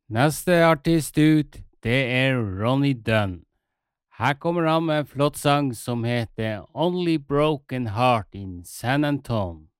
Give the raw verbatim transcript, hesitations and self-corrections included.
Neste artist ut, det er Ronny Dunn. Her kommer han med en flott sang som heter Only Broken Heart in San Antone.